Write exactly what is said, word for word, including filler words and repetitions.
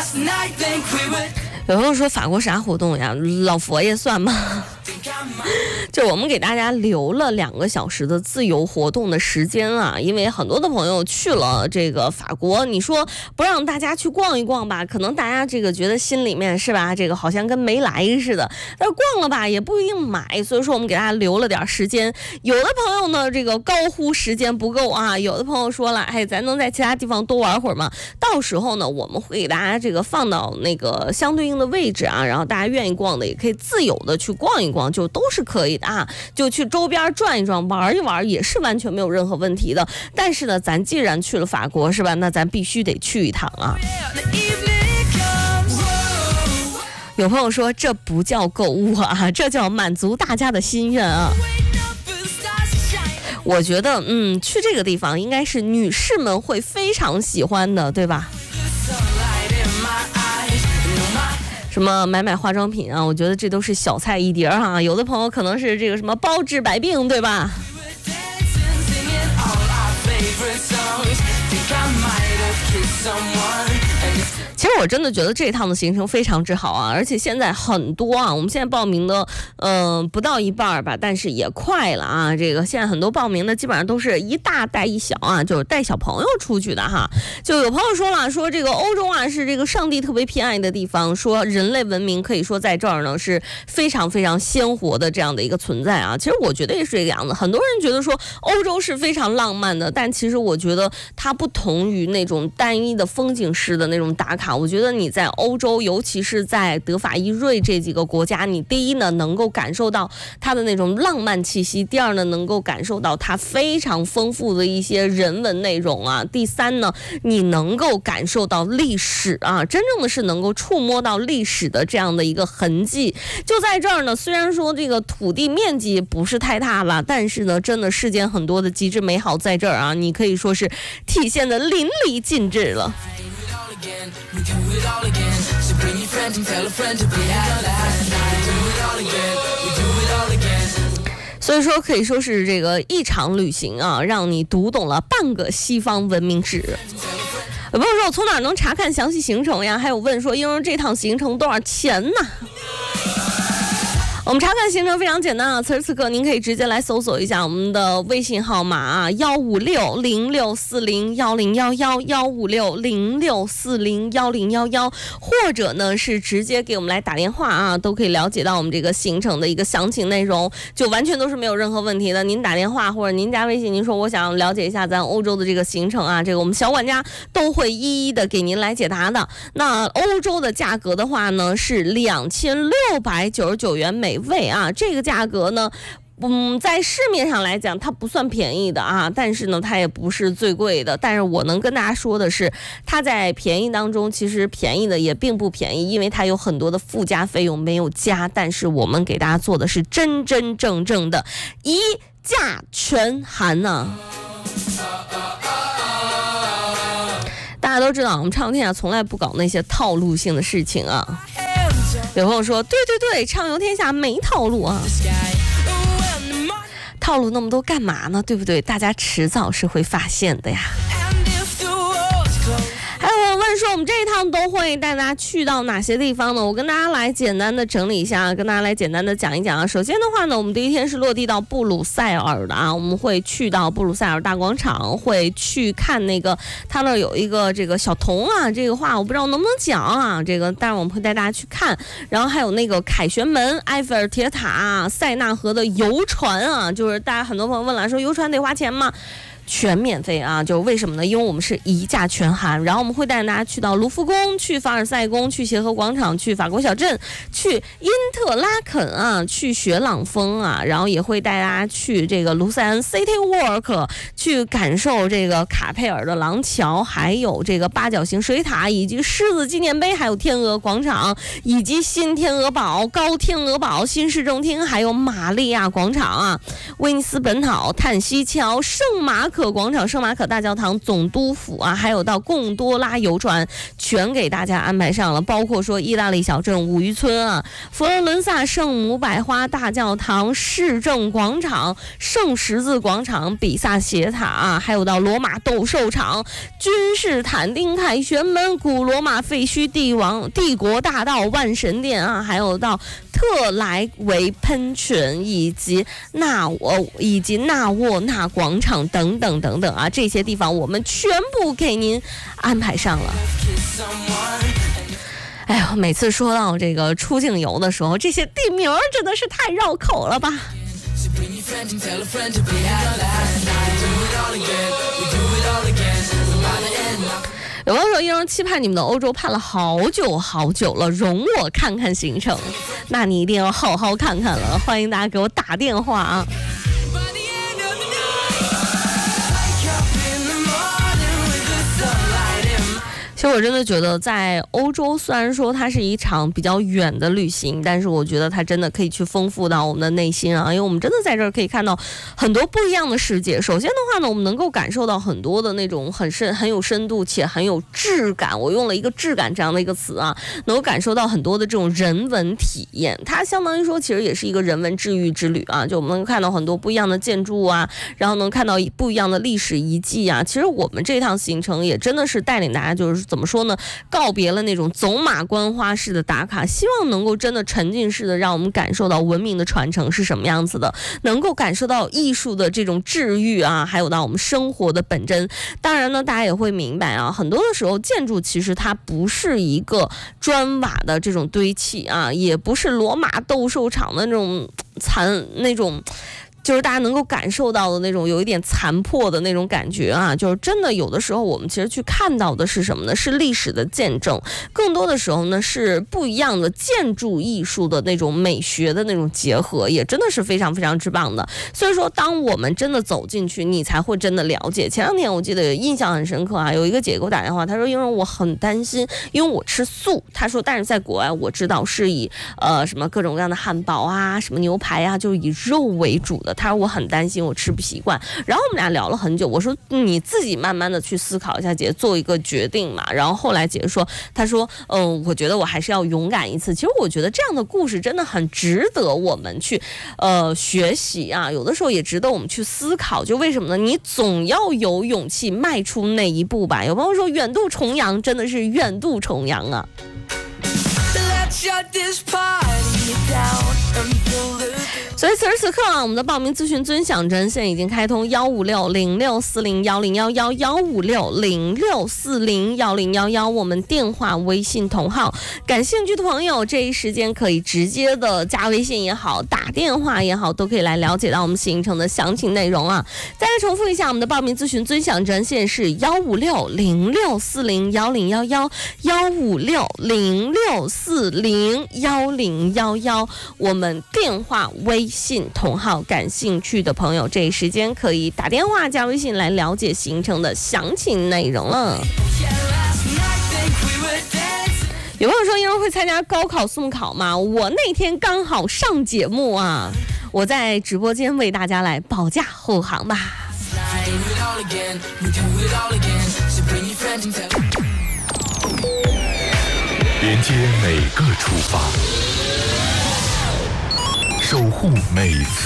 有朋友说法国啥活动呀？老佛爷算吗？就我们给大家留了两个小时的自由活动的时间啊，因为很多的朋友去了这个法国，你说不让大家去逛一逛吧，可能大家这个觉得心里面是吧，这个好像跟没来似的，但是逛了吧也不一定买，所以说我们给大家留了点时间。有的朋友呢这个高呼时间不够啊，有的朋友说了，哎，咱能在其他地方多玩会儿吗？到时候呢我们会给大家这个放到那个相对应的位置啊，然后大家愿意逛的也可以自由的去逛一逛，就都是可以的啊，就去周边转一转玩一玩也是完全没有任何问题的。但是呢咱既然去了法国是吧，那咱必须得去一趟啊。有朋友说这不叫购物啊，这叫满足大家的心愿啊。我觉得嗯，去这个地方应该是女士们会非常喜欢的，对吧？什么买买化妆品啊，我觉得这都是小菜一碟啊。有的朋友可能是这个什么包治百病，对吧？其实我真的觉得这一趟的行程非常之好啊，而且现在很多啊，我们现在报名的嗯、呃、不到一半吧，但是也快了啊。这个现在很多报名的基本上都是一大带一小啊，就是带小朋友出去的哈。就有朋友说了，说这个欧洲啊是这个上帝特别偏爱的地方，说人类文明可以说在这儿呢是非常非常鲜活的这样的一个存在啊。其实我觉得也是这个样子，很多人觉得说欧洲是非常浪漫的，但其实我觉得它不同于那种单一的风景式的那种打卡。我觉得你在欧洲，尤其是在德法意瑞这几个国家，你第一呢能够感受到它的那种浪漫气息，第二呢能够感受到它非常丰富的一些人文内容啊，第三呢你能够感受到历史啊，真正的是能够触摸到历史的这样的一个痕迹。就在这儿呢，虽然说这个土地面积不是太大了，但是呢真的世间很多的极致美好在这儿啊，你可以说是体现的淋漓尽致了。We do it all again. So bring your friend and tell a friend to be out last night. Do it all again. We do it all again. 所以说可以说是这个一场旅行啊，让你读懂了半个西方文明史。有朋友说我从哪能查看详细行程呀？还有问说因为这趟行程多少钱呢？我们查看行程非常简单啊，此时此刻您可以直接来搜索一下我们的微信号码啊，幺五六零六四零幺零幺幺幺五六零六四零幺零幺幺，或者呢是直接给我们来打电话啊，都可以了解到我们这个行程的一个详情内容，就完全都是没有任何问题的。您打电话或者您加微信，您说我想了解一下咱欧洲的这个行程啊，这个我们小管家都会一一的给您来解答的。那欧洲的价格的话呢是两千六百九十九元每位啊，这个价格呢嗯，在市面上来讲它不算便宜的啊，但是呢它也不是最贵的。但是我能跟大家说的是，它在便宜当中其实便宜的也并不便宜，因为它有很多的附加费用没有加，但是我们给大家做的是真真正正的一价全含呢、啊。大家都知道我们唱天下从来不搞那些套路性的事情啊。有朋友说对对对，畅游天下没套路啊，套路那么多干嘛呢？对不对？大家迟早是会发现的呀。还有我问说我们这一趟都会带大家去到哪些地方呢？我跟大家来简单的整理一下，跟大家来简单的讲一讲啊。首先的话呢，我们第一天是落地到布鲁塞尔的啊，我们会去到布鲁塞尔大广场，会去看那个他那儿有一个这个小童啊，这个话我不知道能不能讲啊，这个但是我们会带大家去看。然后还有那个凯旋门、埃菲尔铁塔啊、塞纳河的游船啊，就是大家很多朋友问了，说游船得花钱吗？全免费啊，就为什么呢？因为我们是一价全含，然后我们会带大家去到卢浮宫，去凡尔赛宫，去协和广场，去法国小镇，去因特拉肯啊，去雪朗峰啊，然后也会带大家去这个卢塞恩 City Walk， 去感受这个卡佩尔的廊桥，还有这个八角形水塔，以及狮子纪念碑，还有天鹅广场，以及新天鹅堡、高天鹅堡、新市政厅，还有玛利亚广场啊，威尼斯本岛、坦西桥、圣马可可广场、圣马可大教堂、总督府啊，还有到贡多拉游船，全给大家安排上了。包括说意大利小镇五渔村啊、佛罗伦萨圣母百花大教堂、市政广场、圣十字广场、比萨斜塔啊，还有到罗马斗兽场、君士坦丁凯旋门、古罗马废墟帝王帝国大道、万神殿啊，还有到特莱维喷泉以及纳沃以及纳沃纳广场等等等等啊，这些地方我们全部给您安排上了。哎呦，每次说到这个出境游的时候，这些地名真的是太绕口了吧。有朋友说，依然期盼你们的欧洲盼了好久好久了，容我看看行程。那你一定要好好看看了，欢迎大家给我打电话啊。其实我真的觉得在欧洲，虽然说它是一场比较远的旅行，但是我觉得它真的可以去丰富到我们的内心啊，因为我们真的在这儿可以看到很多不一样的世界。首先的话呢，我们能够感受到很多的那种很深、很有深度且很有质感，我用了一个质感这样的一个词啊，能够感受到很多的这种人文体验。它相当于说其实也是一个人文治愈之旅啊，就我们能看到很多不一样的建筑啊，然后能看到不一样的历史遗迹啊。其实我们这趟行程也真的是带领大家就是怎么说呢，告别了那种走马观花式的打卡，希望能够真的沉浸式的让我们感受到文明的传承是什么样子的，能够感受到艺术的这种治愈啊，还有到我们生活的本真。当然呢，大家也会明白啊，很多的时候建筑其实它不是一个砖瓦的这种堆砌啊，也不是罗马斗兽场的那种残那种就是大家能够感受到的那种有一点残破的那种感觉啊，就是真的有的时候我们其实去看到的是什么呢？是历史的见证，更多的时候呢是不一样的建筑艺术的那种美学的那种结合，也真的是非常非常之棒的。所以说当我们真的走进去，你才会真的了解。前两天我记得印象很深刻啊，有一个姐给我打电话，她说因为我很担心，因为我吃素，她说但是在国外我知道是以呃什么各种各样的汉堡啊，什么牛排啊，就是以肉为主的，他说我很担心我吃不习惯。然后我们俩聊了很久，我说你自己慢慢的去思考一下，姐做一个决定嘛。然后后来姐说，她说嗯、呃，我觉得我还是要勇敢一次。其实我觉得这样的故事真的很值得我们去呃学习啊，有的时候也值得我们去思考。就为什么呢？你总要有勇气迈出那一步吧。有朋友说远渡重洋，真的是远渡重洋啊。所以此时此刻啊，我们的报名咨询尊享针现在已经开通幺五六零六四零幺零幺幺幺五六零六四零幺零幺幺，我们电话、微信同号。感兴趣的朋友，这一时间可以直接的加微信也好，打电话也好，都可以来了解到我们行程的详情内容啊。再来重复一下，我们的报名咨询尊享针线是幺五六零六四零幺零幺幺幺五六零六四零幺零幺幺，我们电话、微信同号，感兴趣的朋友这一时间可以打电话加微信来了解行程的详情内容了。有朋友说应该会参加高考送考吗？我那天刚好上节目啊，我在直播间为大家来保驾护航吧。 连接每个出发，守护每次